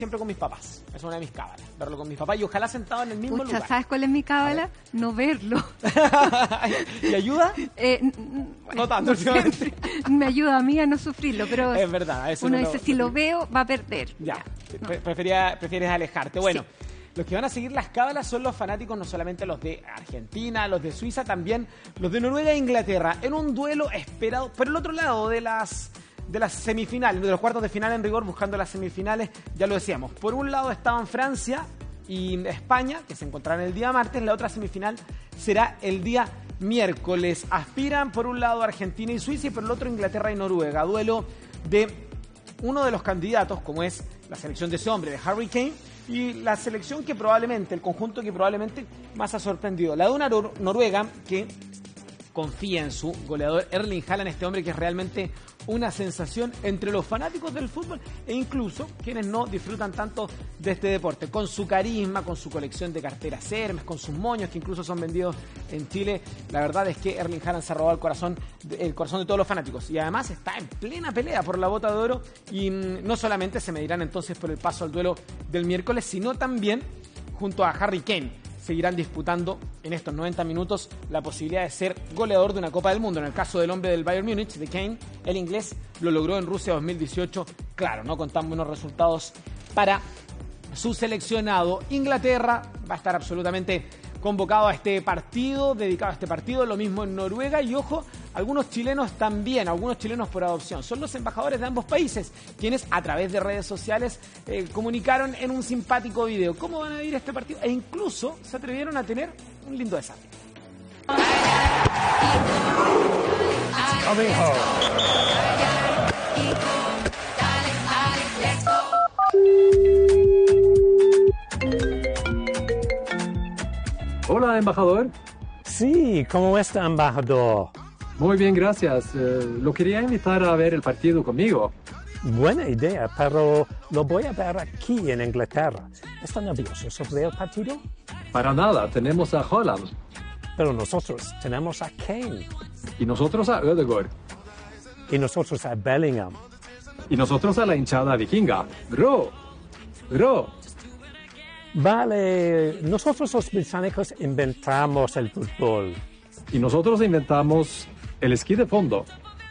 siempre con mis papás. Es una de mis cábalas, verlo con mis papás y ojalá sentado en el mismo lugar. ¿Sabes cuál es mi cábala? No verlo. ¿Y ayuda? No tanto, últimamente. Me ayuda a mí a no sufrirlo, pero es verdad. Eso uno dice, si lo veo, va a perder. Ya, no. prefieres alejarte. Bueno, sí. Los que van a seguir las cábalas son los fanáticos, no solamente los de Argentina, los de Suiza, también los de Noruega e Inglaterra, en un duelo esperado por el otro lado de las semifinales, de los cuartos de final en rigor, buscando las semifinales, ya lo decíamos. Por un lado estaban Francia y España, que se encontrarán el día martes, la otra semifinal será el día miércoles. Aspiran por un lado Argentina y Suiza y por el otro Inglaterra y Noruega. Duelo de uno de los candidatos, como es la selección de ese hombre, de Harry Kane, y la selección que probablemente, el conjunto que probablemente más ha sorprendido. La de una Noruega que confía en su goleador Erling Haaland, este hombre que es realmente una sensación entre los fanáticos del fútbol e incluso quienes no disfrutan tanto de este deporte. Con su carisma, con su colección de carteras Hermes, con sus moños que incluso son vendidos en Chile, la verdad es que Erling Haaland se ha robado el corazón de todos los fanáticos y además está en plena pelea por la Bota de Oro y no solamente se medirán entonces por el paso al duelo del miércoles, sino también junto a Harry Kane. Seguirán disputando en estos 90 minutos la posibilidad de ser goleador de una Copa del Mundo. En el caso del hombre del Bayern Múnich, de Kane, el inglés lo logró en Rusia 2018. Claro, no con tan buenos resultados para su seleccionado. Inglaterra va a estar absolutamente convocado a este partido, dedicado a este partido, lo mismo en Noruega y ojo, algunos chilenos también, algunos chilenos por adopción. Son los embajadores de ambos países, quienes a través de redes sociales comunicaron en un simpático video cómo van a vivir este partido e incluso se atrevieron a tener un lindo desafío. Hola, embajador. Sí, ¿cómo está, embajador? Muy bien, gracias. Lo quería invitar a ver el partido conmigo. Buena idea, pero lo voy a ver aquí en Inglaterra. ¿Está nervioso sobre el partido? Para nada, tenemos a Haaland. Pero nosotros tenemos a Kane. Y nosotros a Ødegaard. Y nosotros a Bellingham. Y nosotros a la hinchada vikinga. ¡Ro! Vale, nosotros los británicos inventamos el fútbol. Y nosotros inventamos el esquí de fondo.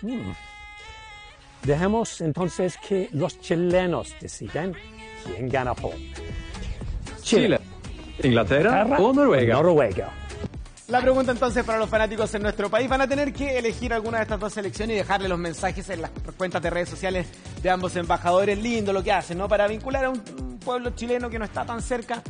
Dejemos entonces que los chilenos decidan quién gana por. Chile, Inglaterra o Noruega. Noruega. La pregunta entonces para los fanáticos en nuestro país, van a tener que elegir alguna de estas dos selecciones y dejarle los mensajes en las cuentas de redes sociales de ambos embajadores. Lindo lo que hacen, ¿no? Para vincular a un pueblo chileno que no está tan cerca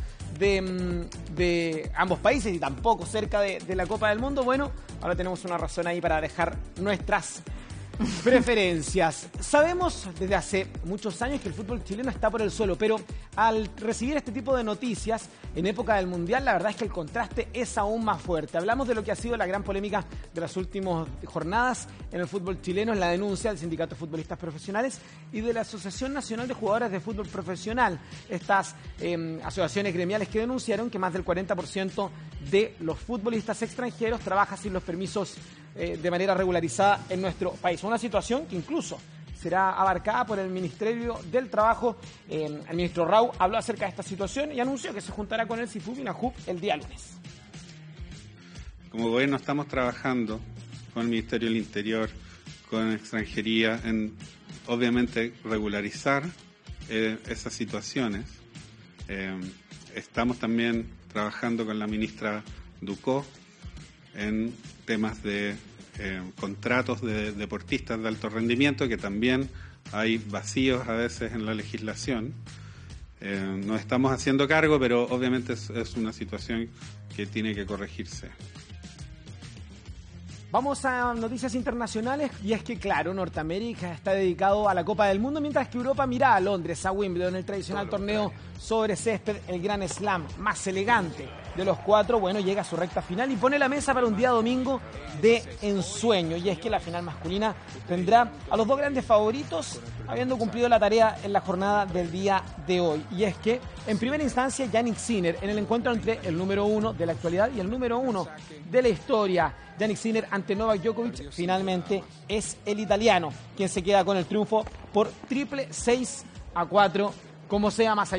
de ambos países y tampoco cerca de la Copa del Mundo. Bueno, ahora tenemos una razón ahí para dejar nuestras preferencias. Sabemos desde hace muchos años que el fútbol chileno está por el suelo, pero al recibir este tipo de noticias en época del Mundial, la verdad es que el contraste es aún más fuerte. Hablamos de lo que ha sido la gran polémica de las últimas jornadas en el fútbol chileno, en la denuncia del Sindicato de Futbolistas Profesionales y de la Asociación Nacional de Jugadores de Fútbol Profesional. Estas asociaciones gremiales que denunciaron que más del 40% de los futbolistas extranjeros trabaja sin los permisos de manera regularizada en nuestro país. Una situación que incluso será abarcada por el Ministerio del Trabajo. El ministro Rau habló acerca de esta situación y anunció que se juntará con el SIFUB y la JUP el día lunes. Como gobierno estamos trabajando con el Ministerio del Interior, con Extranjería, en obviamente regularizar esas situaciones. Estamos también trabajando con la ministra Ducó en temas de contratos de deportistas de alto rendimiento, que también hay vacíos a veces en la legislación. Nos estamos haciendo cargo, pero obviamente es una situación que tiene que corregirse. Vamos a noticias internacionales y es que, claro, Norteamérica está dedicado a la Copa del Mundo, mientras que Europa mira a Londres, a Wimbledon, el tradicional torneo sobre césped, el Grand Slam más elegante de los cuatro. Bueno, llega a su recta final y pone la mesa para un día domingo de ensueño. Y es que la final masculina tendrá a los dos grandes favoritos, habiendo cumplido la tarea en la jornada del día de hoy. Y es que, en primera instancia, Jannik Sinner, en el encuentro entre el número 1 de la actualidad y el número 1 de la historia. Jannik Sinner ante Novak Djokovic, finalmente es el italiano quien se queda con el triunfo por triple 6-4, como sea más allá.